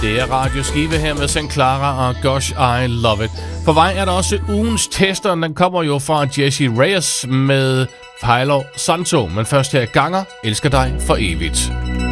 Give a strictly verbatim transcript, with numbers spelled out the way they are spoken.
Det er Radio Skive her med Saint Clara og Gosh, I Love It. På vej er der også ugens tester. Den kommer jo fra Jesse Reyes med Palo Santo. Men først her Ganger elsker dig for evigt.